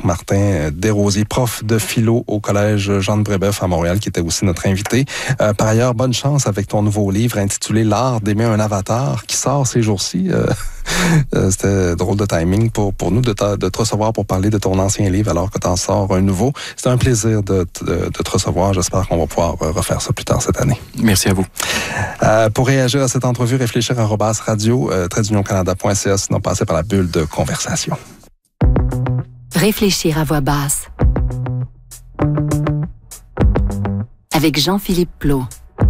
Martin Desrosiers, prof de philo au Collège Jean de Brébeuf à Montréal, qui était aussi notre invité. Par ailleurs, bonne chance avec ton nouveau livre intitulé « L'art d'aimer un avatar » qui sort ces jours-ci. C'était drôle de timing pour nous de te recevoir pour parler de ton ancien livre alors que tu en sors un nouveau. C'était un plaisir de te recevoir. J'espère qu'on va pouvoir refaire ça plus tard cette année. Merci à vous. Pour réagir à cette entrevue, réfléchir @radio-canada.ca, sinon passer par la bulle de conversation. Réfléchir à voix basse. Avec Jean-Philippe Plot.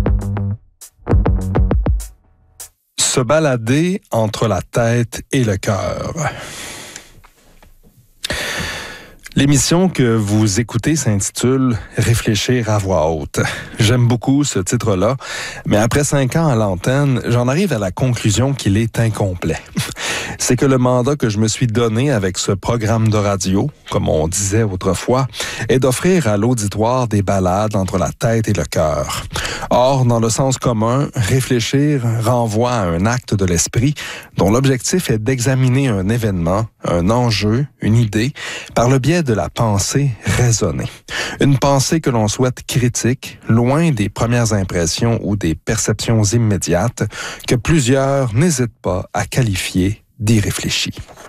Se balader entre la tête et le cœur. L'émission que vous écoutez s'intitule « Réfléchir à voix haute ». J'aime beaucoup ce titre-là, mais après 5 ans à l'antenne, j'en arrive à la conclusion qu'il est incomplet. C'est que le mandat que je me suis donné avec ce programme de radio, comme on disait autrefois, est d'offrir à l'auditoire des balades entre la tête et le cœur. Or, dans le sens commun, réfléchir renvoie à un acte de l'esprit dont l'objectif est d'examiner un événement, un enjeu, une idée, par le biais de la pensée raisonnée. Une pensée que l'on souhaite critique, loin des premières impressions ou des perceptions immédiates que plusieurs n'hésitent pas à qualifier d'irréfléchies.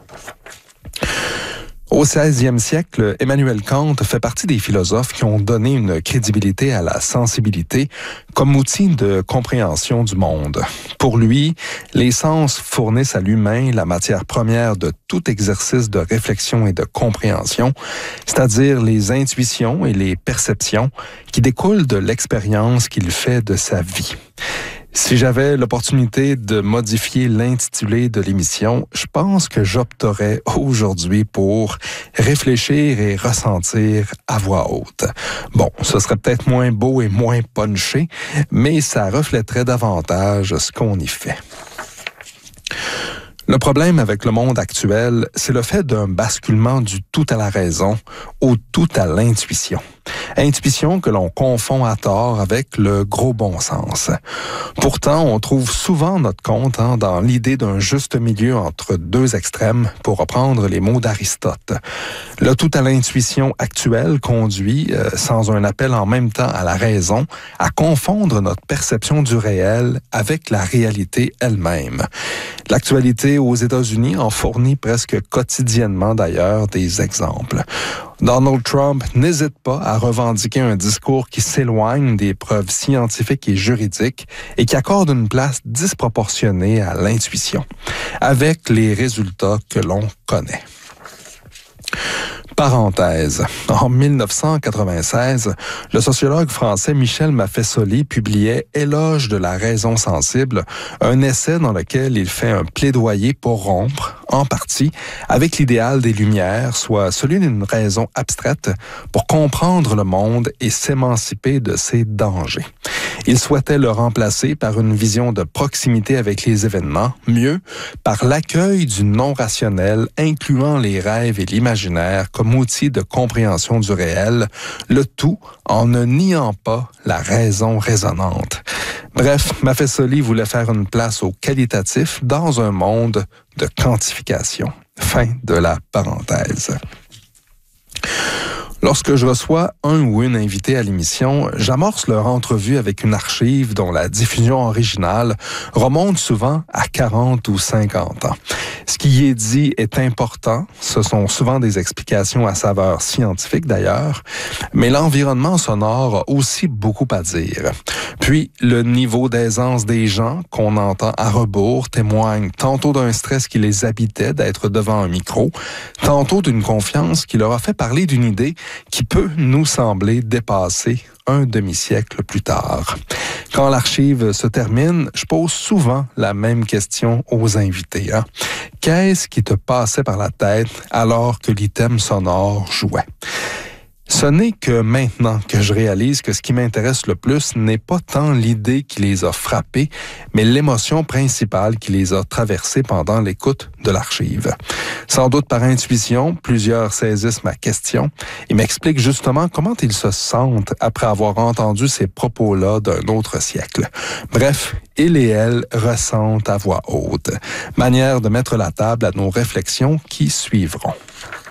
Au 16e siècle, Emmanuel Kant fait partie des philosophes qui ont donné une crédibilité à la sensibilité comme outil de compréhension du monde. Pour lui, les sens fournissent à l'humain la matière première de tout exercice de réflexion et de compréhension, c'est-à-dire les intuitions et les perceptions qui découlent de l'expérience qu'il fait de sa vie. Si j'avais l'opportunité de modifier l'intitulé de l'émission, je pense que j'opterais aujourd'hui pour réfléchir et ressentir à voix haute. Bon, ce serait peut-être moins beau et moins punché, mais ça reflèterait davantage ce qu'on y fait. Le problème avec le monde actuel, c'est le fait d'un basculement du tout à la raison au tout à l'intuition. Intuition que l'on confond à tort avec le gros bon sens. Pourtant, on trouve souvent notre compte dans l'idée d'un juste milieu entre deux extrêmes, pour reprendre les mots d'Aristote. Le tout à l'intuition actuel conduit, sans un appel en même temps à la raison, à confondre notre perception du réel avec la réalité elle-même. L'actualité aux États-Unis en fournit presque quotidiennement d'ailleurs des exemples. Donald Trump n'hésite pas à revendiquer un discours qui s'éloigne des preuves scientifiques et juridiques et qui accorde une place disproportionnée à l'intuition, avec les résultats que l'on connaît. Parenthèse. En 1996, le sociologue français Michel Maffesoli publiait « Éloge de la raison sensible », un essai dans lequel il fait un plaidoyer pour rompre, en partie, avec l'idéal des Lumières, soit celui d'une raison abstraite pour comprendre le monde et s'émanciper de ses dangers. Il souhaitait le remplacer par une vision de proximité avec les événements, mieux, par l'accueil du non-rationnel, incluant les rêves et l'imaginaire comme outil de compréhension du réel, le tout en ne niant pas la raison raisonnante. Bref, Maffesoli voulait faire une place au qualitatif dans un monde de quantification. Fin de la parenthèse. Lorsque je reçois un ou une invitée à l'émission, j'amorce leur entrevue avec une archive dont la diffusion originale remonte souvent à 40 ou 50 ans. Ce qui y est dit est important, ce sont souvent des explications à saveur scientifique d'ailleurs, mais l'environnement sonore a aussi beaucoup à dire. Puis, le niveau d'aisance des gens qu'on entend à rebours témoigne tantôt d'un stress qui les habitait d'être devant un micro, tantôt d'une confiance qui leur a fait parler d'une idée qui peut nous sembler dépasser un demi-siècle plus tard. Quand l'archive se termine, je pose souvent la même question aux invités. Qu'est-ce qui te passait par la tête alors que l'item sonore jouait? Ce n'est que maintenant que je réalise que ce qui m'intéresse le plus n'est pas tant l'idée qui les a frappés, mais l'émotion principale qui les a traversés pendant l'écoute de l'archive. Sans doute par intuition, plusieurs saisissent ma question et m'expliquent justement comment ils se sentent après avoir entendu ces propos-là d'un autre siècle. Bref, ils et elles ressentent à voix haute. Manière de mettre la table à nos réflexions qui suivront.